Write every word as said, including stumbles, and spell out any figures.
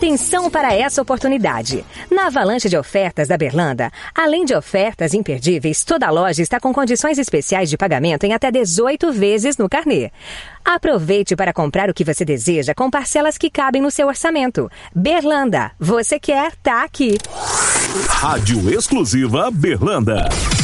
Atenção para essa oportunidade. Na avalanche de ofertas da Berlanda, além de ofertas imperdíveis, toda a loja está com condições especiais de pagamento em até dezoito vezes no carnê. Aproveite para comprar o que você deseja com parcelas que cabem no seu orçamento. Berlanda, você quer, tá aqui. Rádio exclusiva Berlanda.